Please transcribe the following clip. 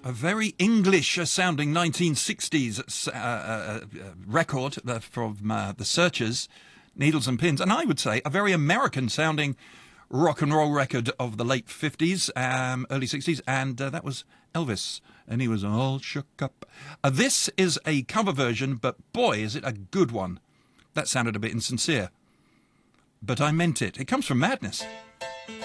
A very English sounding 1960s record from the Searchers, Needles and Pins, and I would say a very American sounding rock and roll record of the late 50s, early 60s, and that was Elvis, and he was all shook up. This is a cover version, but boy, is it a good one. That sounded a bit insincere, but I meant it. It comes from Madness.